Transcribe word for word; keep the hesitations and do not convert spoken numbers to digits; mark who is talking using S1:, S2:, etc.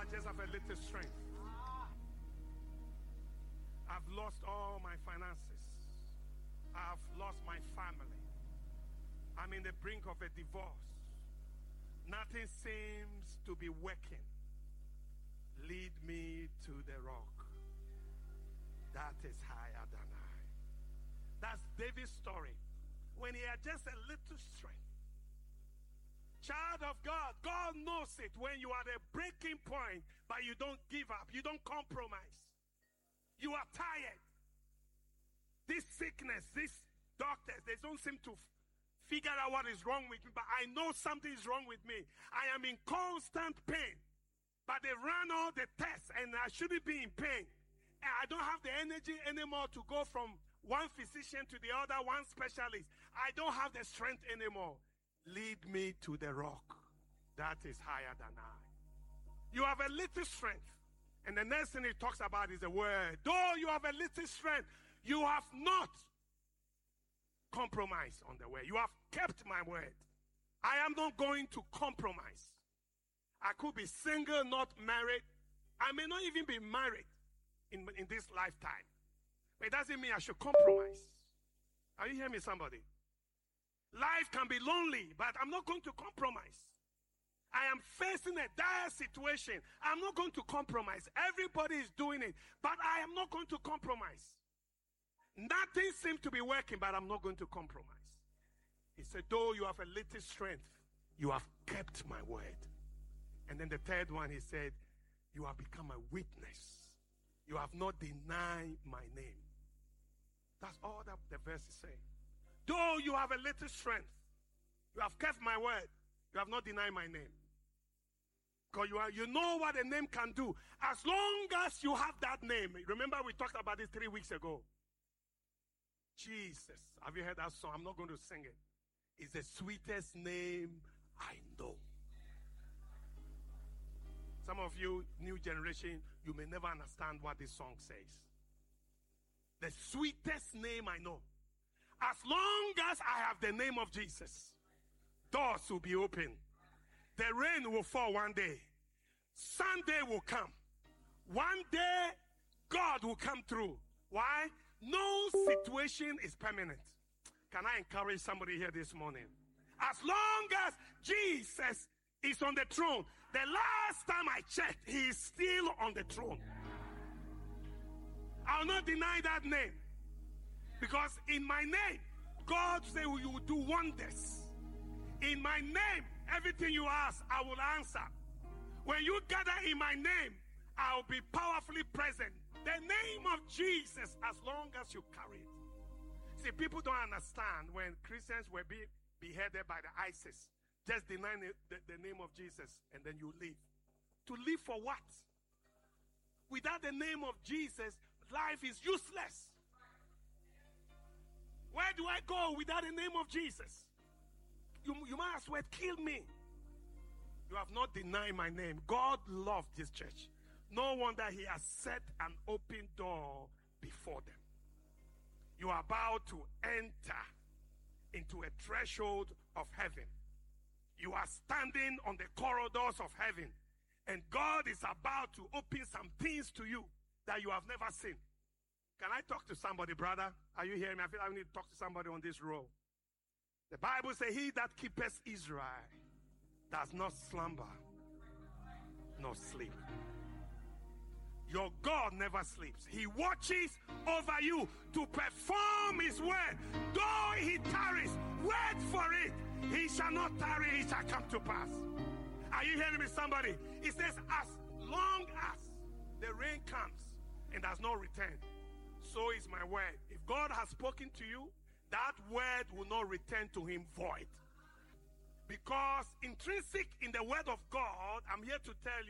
S1: just have a little strength. I've lost all my finances. I've lost my family. I'm in the brink of a divorce. Nothing seems to be working. Lead me to the rock that is higher than I. That's David's story. When he had just a little strength. Child of God, God knows it when you are at a breaking point, but you don't give up. You don't compromise. You are tired. This sickness, these doctors, they don't seem to f- figure out what is wrong with me, but I know something is wrong with me. I am in constant pain, but they ran all the tests and I shouldn't be in pain. And I don't have the energy anymore to go from one physician to the other, one specialist. I don't have the strength anymore. Lead me to the rock that is higher than I. You have a little strength. And the next thing he talks about is the word. Though you have a little strength, you have not compromised on the way. You have kept my word. I am not going to compromise. I could be single, not married. I may not even be married in, in this lifetime. But it doesn't mean I should compromise. Are you hearing me, somebody? Life can be lonely, but I'm not going to compromise. I am facing a dire situation. I'm not going to compromise. Everybody is doing it, but I am not going to compromise. Nothing seems to be working, but I'm not going to compromise. He said, though you have a little strength, you have kept my word. And then the third one, he said, you have become a witness. You have not denied my name. That's all that the verse is saying. Though you have a little strength, you have kept my word. You have not denied my name. Because you are, you know what a name can do. As long as you have that name. Remember we talked about this three weeks ago. Jesus. Have you heard that song? I'm not going to sing it. It's the sweetest name I know. Some of you, new generation, you may never understand what this song says. The sweetest name I know. As long as I have the name of Jesus, doors will be open. The rain will fall one day. Sunday will come. One day, God will come through. Why? No situation is permanent. Can I encourage somebody here this morning? As long as Jesus is on the throne, the last time I checked, he is still on the throne. I'll not deny that name. Because in my name, God said you will do wonders. In my name, everything you ask, I will answer. When you gather in my name, I will be powerfully present. The name of Jesus, as long as you carry it. See, people don't understand when Christians were being beheaded by the ISIS. Just denying the, the, the name of Jesus and then you live. To live for what? Without the name of Jesus, life is useless. Where do I go without the name of Jesus? You, you might as well kill me. You have not denied my name. God loved this church. No wonder he has set an open door before them. You are about to enter into a threshold of heaven. You are standing on the corridors of heaven. And God is about to open some things to you that you have never seen. Can I talk to somebody, brother? Are you hearing me? I feel I need to talk to somebody on this row. The Bible says, he that keepeth Israel does not slumber nor sleep. Your God never sleeps. He watches over you to perform his word. Though he tarries, wait for it. He shall not tarry, it shall come to pass. Are you hearing me, somebody? It says, as long as the rain comes and does not return, so is my word. If God has spoken to you, that word will not return to him void. Because intrinsic in the word of God, I'm here to tell you,